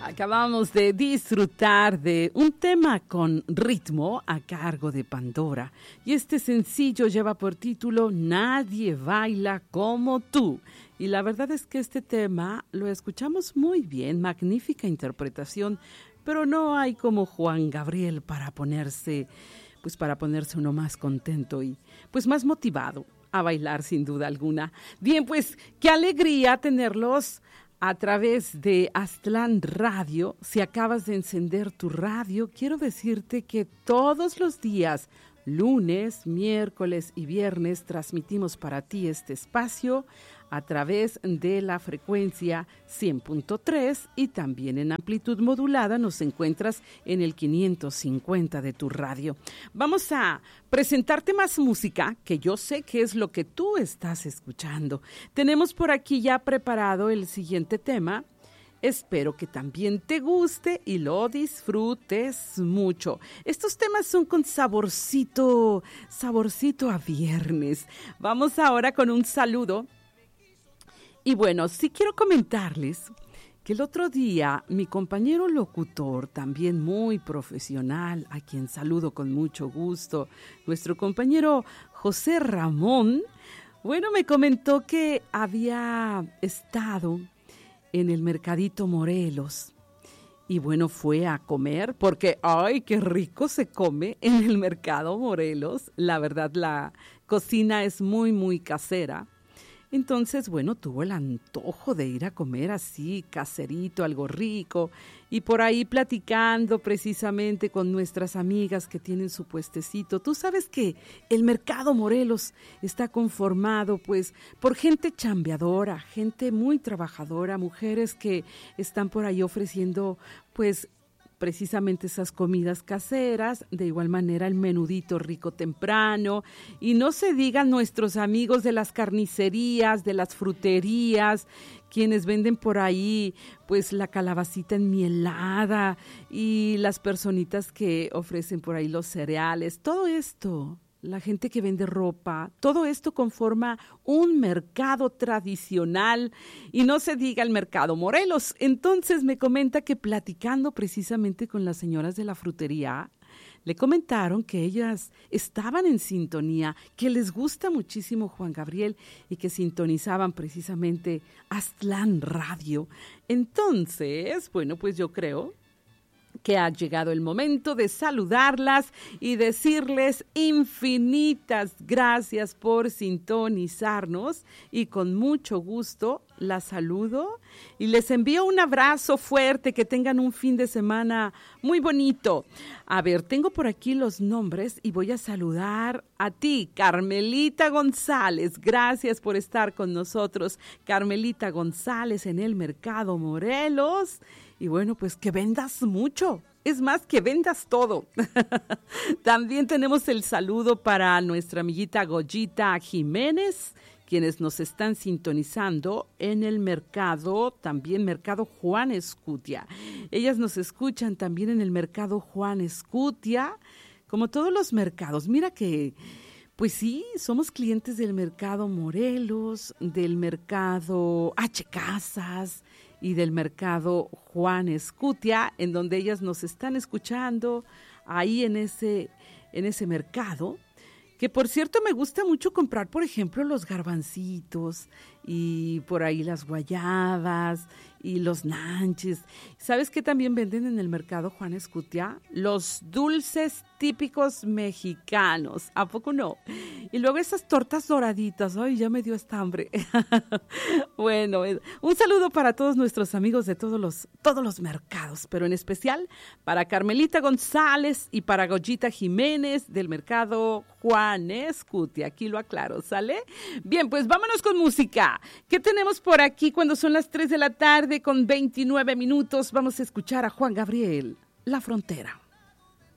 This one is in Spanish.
Acabamos de disfrutar de un tema con ritmo a cargo de Pandora. Y este sencillo lleva por título Nadie baila como tú. Y la verdad es que este tema lo escuchamos muy bien, magnífica interpretación, pero no hay como Juan Gabriel para ponerse uno más contento y pues más motivado a bailar sin duda alguna. Bien, pues qué alegría tenerlos a través de Aztlán Radio. Si acabas de encender tu radio, quiero decirte que todos los días, lunes, miércoles y viernes, transmitimos para ti este espacio a través de la frecuencia 100.3 y también en amplitud modulada nos encuentras en el 550 de tu radio. Vamos a presentarte más música, que yo sé que es lo que tú estás escuchando. Tenemos por aquí ya preparado el siguiente tema. Espero que también te guste y lo disfrutes mucho. Estos temas son con saborcito a viernes. Vamos ahora con un saludo. Y bueno, sí quiero comentarles que el otro día mi compañero locutor, también muy profesional, a quien saludo con mucho gusto, nuestro compañero José Ramón, bueno, me comentó que había estado en el Mercadito Morelos. Y bueno, fue a comer porque, ¡ay, qué rico se come en el Mercado Morelos! La verdad, la cocina es muy, muy casera. Entonces, bueno, tuvo el antojo de ir a comer así, caserito, algo rico, y por ahí platicando precisamente con nuestras amigas que tienen su puestecito. Tú sabes que el Mercado Morelos está conformado, pues, por gente chambeadora, gente muy trabajadora, mujeres que están por ahí ofreciendo, pues, precisamente esas comidas caseras, de igual manera el menudito rico temprano, y no se digan nuestros amigos de las carnicerías, de las fruterías, quienes venden por ahí pues la calabacita enmielada y las personitas que ofrecen por ahí los cereales, todo esto. La gente que vende ropa, todo esto conforma un mercado tradicional y no se diga el Mercado Morelos. Entonces me comenta que platicando precisamente con las señoras de la frutería, le comentaron que ellas estaban en sintonía, que les gusta muchísimo Juan Gabriel y que sintonizaban precisamente Aztlán Radio. Entonces, bueno, pues yo creo que ha llegado el momento de saludarlas y decirles infinitas gracias por sintonizarnos y con mucho gusto las saludo y les envío un abrazo fuerte, que tengan un fin de semana muy bonito. A ver, tengo por aquí los nombres y voy a saludar a ti, Carmelita González. Gracias por estar con nosotros, Carmelita González en el Mercado Morelos. Y bueno, pues que vendas mucho, es más, que vendas todo. También tenemos el saludo para nuestra amiguita Goyita Jiménez, quienes nos están sintonizando en el mercado, también Mercado Juan Escutia. Ellas nos escuchan también en el Mercado Juan Escutia, como todos los mercados. Mira que, pues sí, somos clientes del Mercado Morelos, del Mercado H. Casas y del Mercado Juan Escutia, en donde ellas nos están escuchando ahí en ese mercado, que por cierto me gusta mucho comprar, por ejemplo, los garbancitos y por ahí las guayabas y los nanches. ¿Sabes qué también venden en el Mercado Juan Escutia? Los dulces típicos mexicanos, ¿a poco no? Y luego esas tortas doraditas, ay, ya me dio esta hambre. Bueno, un saludo para todos nuestros amigos de todos los mercados, pero en especial para Carmelita González y para Goyita Jiménez del Mercado Juan Escutia. Aquí lo aclaro, ¿sale? Bien, pues vámonos con música. ¿Qué tenemos por aquí cuando son las 3 de la tarde con 29 minutos? Vamos a escuchar a Juan Gabriel, La Frontera.